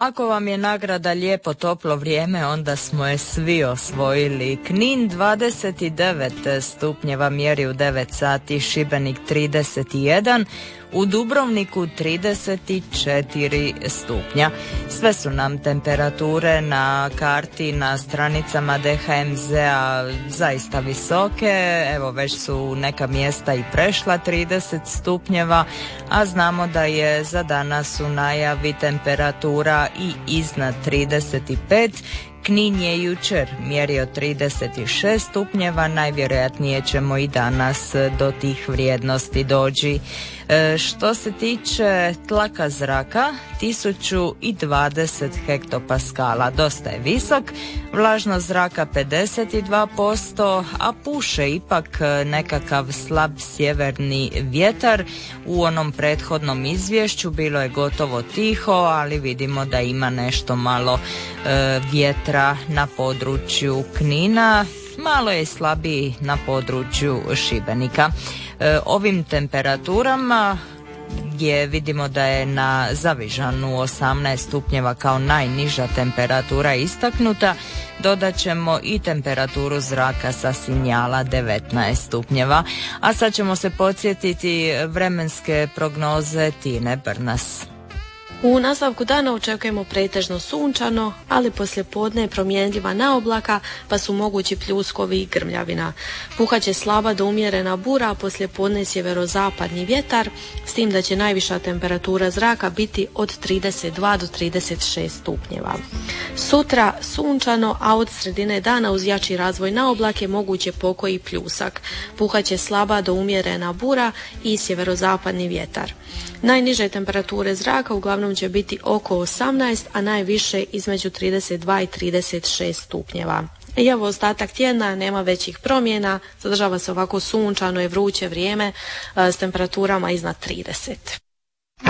Ako vam je nagrada lijepo toplo vrijeme, onda smo je svi osvojili. Knin 29 stupnjeva mjeri u 9 sati, Šibenik 31, u Dubrovniku 34 stupnja. Sve su nam temperature na karti, na stranicama DHMZ-a zaista visoke. Evo, već su neka mjesta i prešla 30 stupnjeva, a znamo da je za danas u najavi temperatura i iznad 35. Knin je jučer mjerio 36 stupnjeva, najvjerojatnije ćemo i danas do tih vrijednosti doći. Što se tiče tlaka zraka, 1020 hektopaskala, dosta je visok, vlažnost zraka 52%, a puše ipak nekakav slab sjeverni vjetar. U onom prethodnom izvješću bilo je gotovo tiho, ali vidimo da ima nešto malo vjetra na području Knina, malo je slabiji na području Šibenika. Ovim temperaturama gdje vidimo da je na Zavižanu 18 stupnjeva kao najniža temperatura istaknuta, dodat ćemo i temperaturu zraka sa Sinjala 19 stupnjeva. A sad ćemo se podsjetiti vremenske prognoze Tine Brnas. U nastavku dana očekujemo pretežno sunčano, ali poslijepodne je promjenljiva naoblaka, pa su mogući pljuskovi i grmljavina. Puhaće slaba do umjerena bura, a poslijepodne sjeverozapadni vjetar, s tim da će najviša temperatura zraka biti od 32 do 36 stupnjeva. Sutra sunčano, a od sredine dana uz jači razvoj naoblake moguće pokoj i pljusak. Puhaće slaba do umjerena bura i sjeverozapadni vjetar. Najniže temperature zraka uglavnom će biti oko 18, a najviše između 32 i 36 stupnjeva. I evo ostatak tjedna, nema većih promjena, zadržava se ovako sunčano i vruće vrijeme s temperaturama iznad 30.